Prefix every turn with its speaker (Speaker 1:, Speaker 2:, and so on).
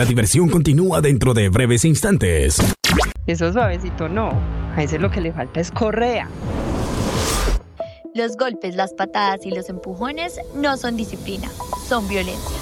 Speaker 1: La diversión continúa dentro de breves instantes.
Speaker 2: Eso suavecito no, a ese lo que le falta es correa.
Speaker 3: Los golpes, las patadas y los empujones no son disciplina, son violencia.